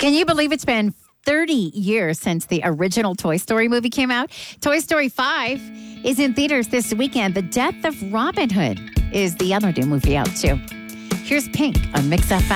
Can you believe it's been 30 years since the original Toy Story movie came out? Toy Story 5 is in theaters this weekend. The Death of Robin Hood is the other new movie out, too. Here's Pink on Mix FM.